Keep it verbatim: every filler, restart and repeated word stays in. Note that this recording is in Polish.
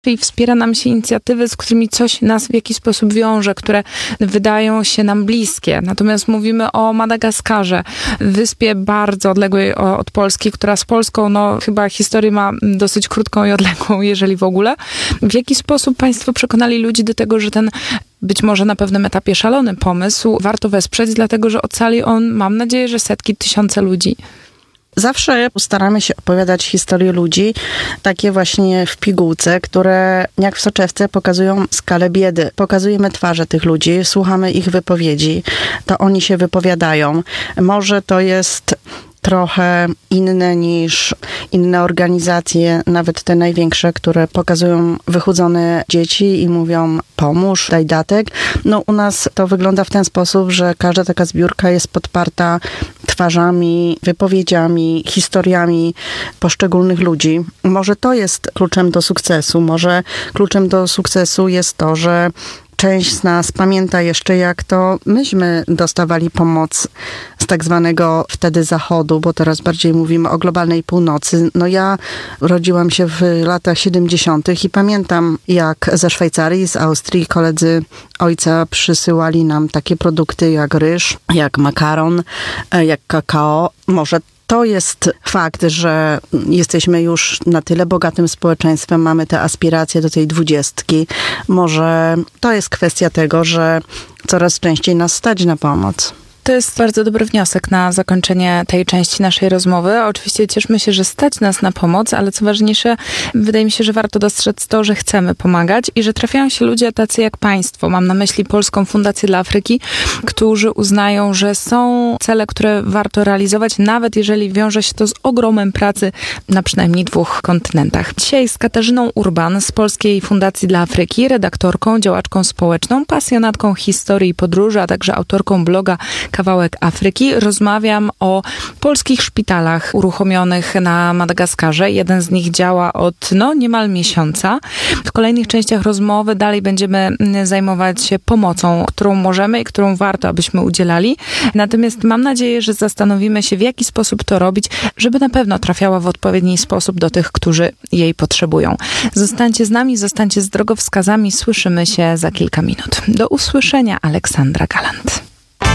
i wspiera nam się inicjatywy, z którymi coś nas w jakiś sposób wiąże, które wydają się nam bliskie. Natomiast mówimy o Madagaskarze, wyspie bardzo odległej od Polski, która z Polską, no chyba historię ma dosyć krótką i odległą, jeżeli w ogóle. W jaki sposób państwo przekonali ludzi do tego, że ten być może na pewnym etapie szalony pomysł warto wesprzeć, dlatego że ocali on, mam nadzieję, że setki, tysiące ludzi. Zawsze staramy się opowiadać historie ludzi, takie właśnie w pigułce, które jak w soczewce pokazują skalę biedy. Pokazujemy twarze tych ludzi, słuchamy ich wypowiedzi, to oni się wypowiadają. Może to jest trochę inne niż inne organizacje, nawet te największe, które pokazują wychudzone dzieci i mówią pomóż, daj datek. No u nas to wygląda w ten sposób, że każda taka zbiórka jest podparta twarzami, wypowiedziami, historiami poszczególnych ludzi. Może to jest kluczem do sukcesu. Może kluczem do sukcesu jest to, że część z nas pamięta jeszcze, jak to myśmy dostawali pomoc z tak zwanego wtedy Zachodu, bo teraz bardziej mówimy o globalnej północy. No ja rodziłam się w latach siedemdziesiątych i pamiętam, jak ze Szwajcarii, z Austrii koledzy ojca przysyłali nam takie produkty jak ryż, jak makaron, jak kakao. Może to jest fakt, że jesteśmy już na tyle bogatym społeczeństwem, mamy te aspiracje do tej dwudziestki. Może to jest kwestia tego, że coraz częściej nas stać na pomoc. To jest bardzo dobry wniosek na zakończenie tej części naszej rozmowy. Oczywiście cieszmy się, że stać nas na pomoc, ale co ważniejsze, wydaje mi się, że warto dostrzec to, że chcemy pomagać i że trafiają się ludzie tacy jak państwo. Mam na myśli Polską Fundację dla Afryki, którzy uznają, że są cele, które warto realizować, nawet jeżeli wiąże się to z ogromem pracy na przynajmniej dwóch kontynentach. Dzisiaj z Katarzyną Urban z Polskiej Fundacji dla Afryki, redaktorką, działaczką społeczną, pasjonatką historii i podróży, a także autorką bloga Kawałek Afryki. Rozmawiam o polskich szpitalach uruchomionych na Madagaskarze. Jeden z nich działa od no niemal miesiąca. W kolejnych częściach rozmowy dalej będziemy zajmować się pomocą, którą możemy i którą warto, abyśmy udzielali. Natomiast mam nadzieję, że zastanowimy się, w jaki sposób to robić, żeby na pewno trafiała w odpowiedni sposób do tych, którzy jej potrzebują. Zostańcie z nami, zostańcie z drogowskazami. Słyszymy się za kilka minut. Do usłyszenia, Aleksandra Galant.